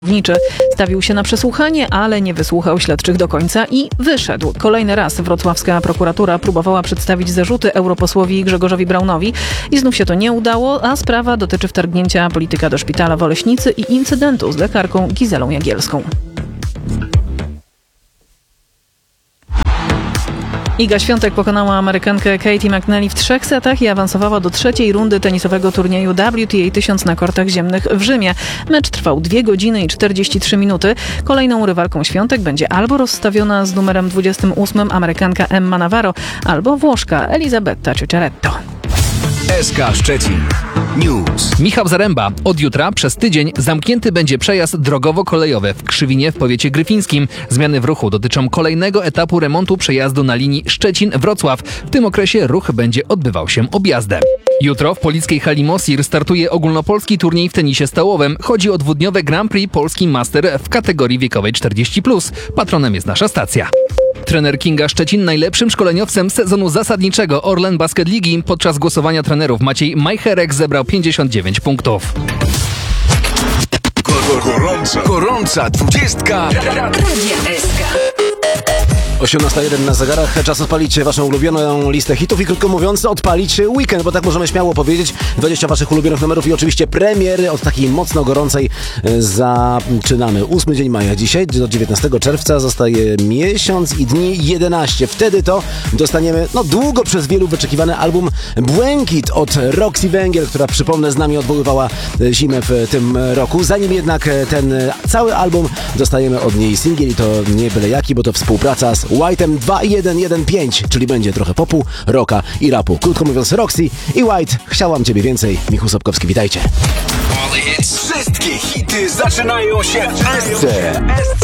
Stawił się na przesłuchanie, ale nie wysłuchał śledczych do końca i wyszedł. Kolejny raz wrocławska prokuratura próbowała przedstawić zarzuty europosłowi Grzegorzowi Braunowi i znów się to nie udało, a sprawa dotyczy wtargnięcia polityka do szpitala w Oleśnicy i incydentu z lekarką Gizelą Jagielską. Iga Świątek pokonała Amerykankę Katie McNally w 3 setach i awansowała do 3. rundy tenisowego turnieju WTA 1000 na kortach ziemnych w Rzymie. Mecz trwał 2 godziny i 43 minuty. Kolejną rywalką Świątek będzie albo rozstawiona z numerem 28 Amerykanka Emma Navarro, albo Włoszka Elisabetta Ciucciaretto. SK Szczecin News. Michał Zaręba. Od jutra przez tydzień zamknięty będzie przejazd drogowo-kolejowy w Krzywinie w powiecie gryfińskim. Zmiany w ruchu dotyczą kolejnego etapu remontu przejazdu na linii Szczecin-Wrocław. W tym okresie ruch będzie odbywał się objazdem. Jutro w polickiej hali Mosir startuje ogólnopolski turniej w tenisie stołowym. Chodzi o 2-dniowe Grand Prix Polski Master w kategorii wiekowej 40+. Patronem jest nasza stacja. Trener Kinga Szczecin najlepszym szkoleniowcem sezonu zasadniczego Orlen Basket Ligi. Podczas głosowania trenerów Maciej Majcherek zebrał 59 punktów. Gorąca 20. 18:01 na zegarach. Czas odpalić waszą ulubioną listę hitów i krótko mówiąc odpalić weekend, bo tak możemy śmiało powiedzieć. 20 waszych ulubionych numerów i oczywiście premiery od takiej mocno gorącej zaczynamy. 8 dzień maja dzisiaj, do 19 czerwca zostaje miesiąc i dni 11. Wtedy to dostaniemy długo przez wielu wyczekiwany album Błękit od Roxy Węgiel, która przypomnę z nami odwoływała zimę w tym roku. Zanim jednak ten cały album dostajemy od niej singiel i to nie byle jaki, bo to współpraca z White'em 2115, czyli będzie trochę popu, rocka i rapu. Krótko mówiąc Roxy i White. Chciałam ciebie więcej. Michał Sobkowski, witajcie. Wszystkie hity zaczynają się w SC.